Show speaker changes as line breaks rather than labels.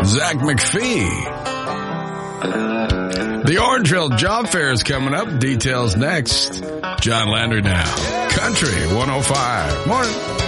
Zach McPhee. The Orangeville Job Fair is coming up. Details next. John Lander now. Country 105. Morning.